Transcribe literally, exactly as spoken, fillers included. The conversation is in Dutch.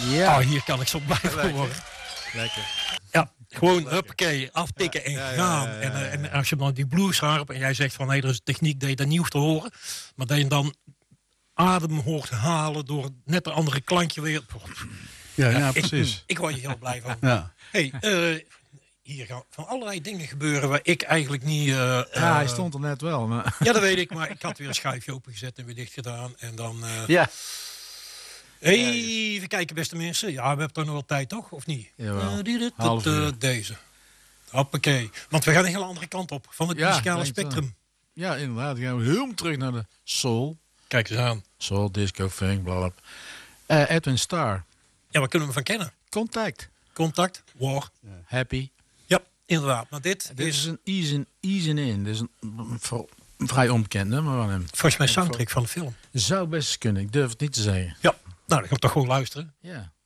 Ja. Oh, hier kan ik zo blij van worden. Lekker. Ja, gewoon huppakee, aftikken en Ja, ja, gaan. ja, ja, ja, En, eh, ja. en als je dan die blues harp en jij zegt van nee, er is een techniek dat je dat niet hoeft te horen. Maar dat je dan adem hoort halen door net een andere klankje weer. Ja, ja, Ja, precies. Ik, ik word hier heel blij van. Ja. Hey, eh, hier gaan van allerlei dingen gebeuren waar ik eigenlijk niet... eh, Ja, hij eh, stond er net wel. Maar... Ja, dat weet ik, maar ik had weer een schuifje opengezet en weer dicht gedaan. En dan... eh, Ja. Even kijken, beste mensen. Ja, we hebben toch nog wel tijd, toch? Of niet? Jawel. Eh, die- dit- Half dit, eh, uur. Deze. Hoppakee. Want we gaan een hele andere kant op. Van het Ja, muzikale denk het spectrum. Ja, inderdaad. Dan gaan we helemaal terug naar de soul. Kijk eens aan. Soul, disco, funk, blablabla. Uh, Edwin Starr. Ja, waar kunnen we van kennen? Contact. Contact, War. Happy. Ja, inderdaad. Maar dit, Dit is is een Easin' Easin' In. Dit is een, een- voor- een vrij onbekend nummer van hem. volgens mij soundtrack van de film. Zou best eens kunnen. Ik durf het niet te zeggen. Ja, nou, dan gaan we toch gewoon luisteren. Ja.